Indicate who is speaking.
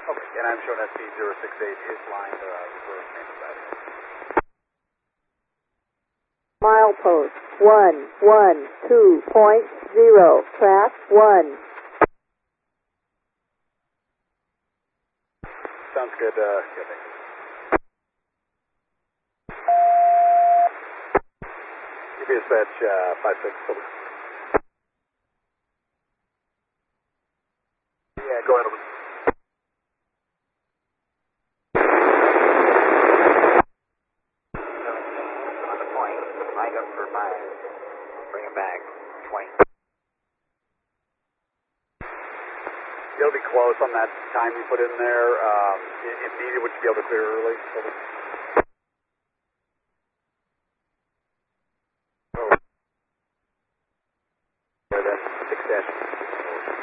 Speaker 1: Okay, and I'm showing that P068 is lined for Saturday.
Speaker 2: Milepost 112.0, track 1.
Speaker 1: Sounds good, yeah, thank you. Dispatch 56. Yeah, go ahead. On the point, lined up for 5. Bring it back, 20. You'll be close on that time you put in there. If needed, would you be able to clear early?